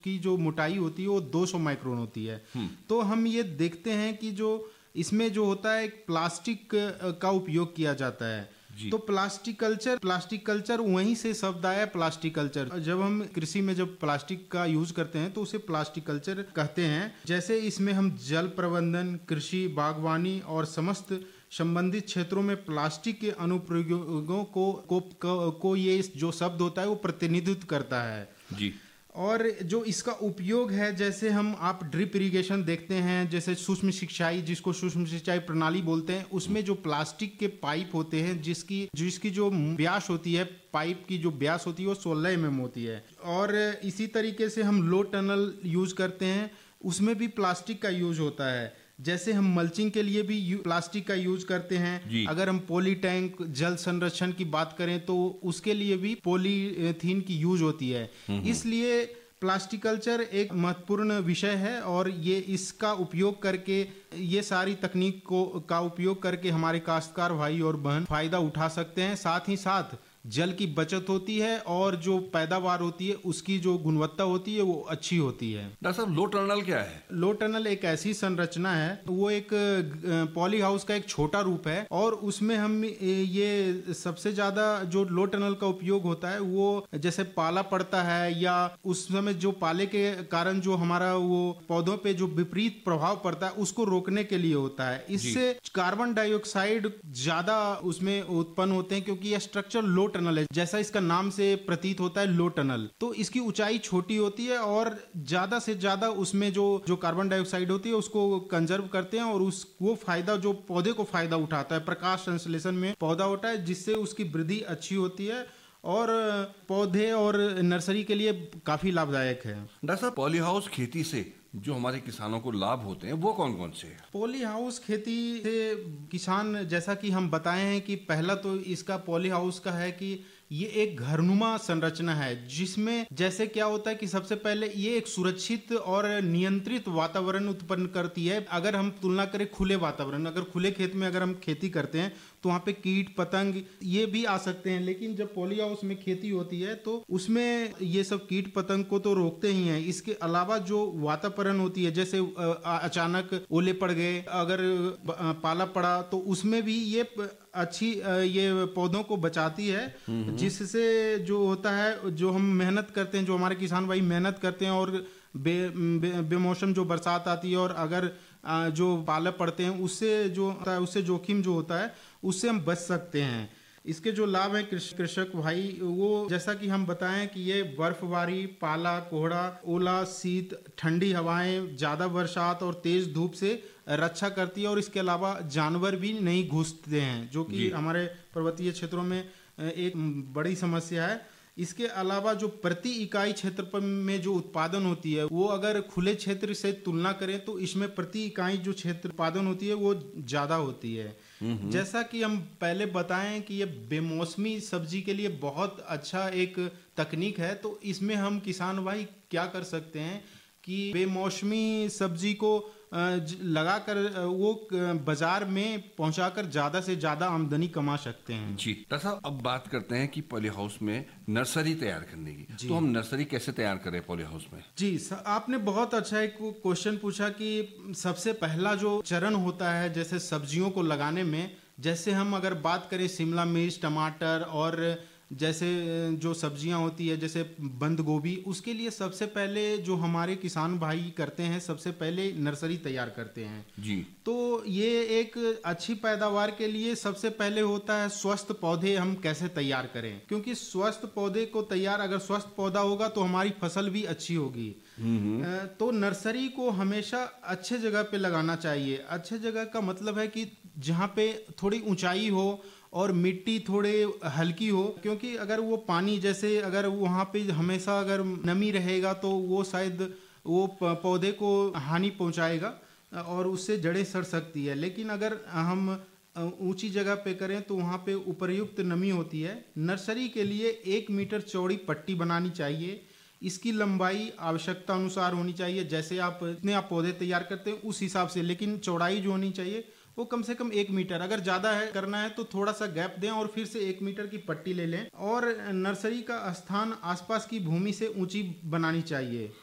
की जो मोटाई होती है वो 200 माइक्रोन होती है। तो हम ये देखते हैं कि जो इसमें जो होता है एक प्लास्टिक का उपयोग किया जाता है। तो प्लास्टिक कल्चर वहीं से शब्द आया प्लास्टिक कल्चर। जब हम कृषि में जब प्लास्टिक का यूज करते हैं तो उसे प्लास्टिक कल्चर कहते हैं। जैसे इसमें हम जल प्रबंधन, कृषि, बागवानी और समस्त संबंधित क्षेत्रों में प्लास्टिक के अनुप्रयोगों को ये जो शब्द होता है वो प्रतिनिधित्व करता है जी। और जो इसका उपयोग है, जैसे आप ड्रिप इरिगेशन देखते हैं, जैसे सूक्ष्म सिंचाई, जिसको सूक्ष्म सिंचाई प्रणाली बोलते हैं, उसमें जो प्लास्टिक के पाइप होते हैं जिसकी जो व्यास होती है, पाइप की जो व्यास होती है वो 16 mm होती है। और इसी तरीके से हम लो टनल यूज करते हैं, उसमें भी प्लास्टिक का यूज होता है। जैसे हम मल्चिंग के लिए भी प्लास्टिक का यूज करते हैं। अगर हम पॉली टैंक जल संरक्षण की बात करें तो उसके लिए भी पॉलीथीन की यूज होती है। इसलिए प्लास्टिक कल्चर एक महत्वपूर्ण विषय है और ये इसका उपयोग करके, ये सारी तकनीक का उपयोग करके हमारे काश्तकार भाई और बहन फायदा उठा सकते हैं। साथ ही साथ जल की बचत होती है और जो पैदावार होती है उसकी जो गुणवत्ता होती है वो अच्छी होती है। डॉक्टर साहब, लो टनल क्या है? लो टनल एक ऐसी संरचना है, वो एक पॉली हाउस का एक छोटा रूप है और उसमें हम ये सबसे ज्यादा जो लो टनल का उपयोग होता है वो जैसे पाला पड़ता है या उस समय जो पाले के कारण जो हमारा वो पौधों पे जो विपरीत प्रभाव पड़ता है उसको रोकने के लिए होता है। इससे कार्बन डाइऑक्साइड ज्यादा उसमें उत्पन्न होते हैं क्योंकि यह स्ट्रक्चर लो टनल है, जैसा इसका नाम से प्रतीत होता है लो टनल। तो इसकी ऊंचाई छोटी होती है और ज्यादा से ज्यादा उसमें जो कार्बन डाइऑक्साइड होती है उसको कंजर्व करते हैं और वो फायदा जो पौधे को फायदा उठाता है, प्रकाश संश्लेषण में पौधा होता है, जिससे उसकी वृद्धि अच्छी होती है और पौधे और नर्सरी के लिए काफी लाभदायक है। डॉक्टर साहब, पॉली हाउस खेती से जो हमारे किसानों को लाभ होते हैं वो कौन कौन से हैं? पॉली हाउस खेती से किसान, जैसा कि हम बताए हैं कि पहला तो इसका पॉली हाउस का है कि ये एक घरनुमा संरचना है, जिसमें जैसे क्या होता है कि सबसे पहले ये एक सुरक्षित और नियंत्रित वातावरण उत्पन्न करती है। अगर हम तुलना करें खुले वातावरण, अगर खुले खेत में अगर हम खेती करते हैं तो वहाँ पे कीट पतंग ये भी आ सकते हैं, लेकिन जब पॉली हाउस में खेती होती है तो उसमें ये सब कीट पतंग को तो रोकते ही हैं। इसके अलावा जो वातावरण होती है, जैसे अचानक ओले पड़ गए, अगर पाला पड़ा तो उसमें भी ये अच्छी ये पौधों को बचाती है, जिससे जो होता है, जो हम मेहनत करते हैं, जो हमारे किसान भाई मेहनत करते हैं और बेमौसम जो बरसात आती है और अगर जो पाले पड़ते हैं उससे जो होता है, उससे जोखिम जो होता है उससे हम बच सकते हैं। इसके जो लाभ है कृषक भाई, वो जैसा कि हम बताएं कि ये बर्फबारी, पाला, कोहरा, ओला, शीत, ठंडी हवाएं, ज्यादा बरसात और तेज धूप से रक्षा करती है और इसके अलावा जानवर भी नहीं घुसते हैं, जो कि हमारे पर्वतीय क्षेत्रों में एक बड़ी समस्या है। इसके अलावा जो प्रति इकाई क्षेत्र में जो उत्पादन होती है वो अगर खुले क्षेत्र से तुलना करें तो इसमें प्रति इकाई जो क्षेत्र उत्पादन होती है वो ज्यादा होती है। जैसा कि हम पहले बताएं कि ये बेमौसमी सब्जी के लिए बहुत अच्छा एक तकनीक है, तो इसमें हम किसान भाई क्या कर सकते हैं कि बेमौसमी सब्जी को लगाकर वो बाजार में पहुंचाकर ज्यादा से ज्यादा आमदनी कमा सकते हैं। जी डॉक्टर साहब, अब बात करते हैं कि पॉली हाउस में नर्सरी तैयार करने की। तो हम नर्सरी कैसे तैयार करें पॉली हाउस में? जी, आपने बहुत अच्छा एक क्वेश्चन पूछा कि सबसे पहला जो चरण होता है जैसे सब्जियों को लगाने में, जैसे हम अगर बात करें शिमला मिर्च, टमाटर और जैसे जो सब्जियां होती है जैसे बंद गोभी, उसके लिए सबसे पहले जो हमारे किसान भाई करते हैं, सबसे पहले नर्सरी तैयार करते हैं। जी। तो ये एक अच्छी पैदावार के लिए सबसे पहले होता है स्वस्थ पौधे हम कैसे तैयार करें, क्योंकि स्वस्थ पौधे को तैयार, अगर स्वस्थ पौधा होगा तो हमारी फसल भी अच्छी होगी। तो नर्सरी को हमेशा अच्छे जगह पे लगाना चाहिए। अच्छे जगह का मतलब है कि जहाँ पे थोड़ी ऊंचाई हो और मिट्टी थोड़े हल्की हो, क्योंकि अगर वो पानी जैसे अगर वहाँ पे हमेशा अगर नमी रहेगा तो वो शायद वो पौधे को हानि पहुँचाएगा और उससे जड़ें सड़ सकती है। लेकिन अगर हम ऊंची जगह पे करें तो वहाँ पे उपयुक्त नमी होती है। नर्सरी के लिए 1 मीटर चौड़ी पट्टी बनानी चाहिए। इसकी लंबाई आवश्यकता अनुसार होनी चाहिए, जैसे आप जितने आप पौधे तैयार करते हैं उस हिसाब से, लेकिन चौड़ाई जो होनी चाहिए वो कम से कम 1 मीटर। अगर ज़्यादा है करना है तो थोड़ा सा गैप दें और फिर से 1 मीटर की पट्टी ले लें। और नर्सरी का स्थान आसपास की भूमि से ऊंची बनानी चाहिए।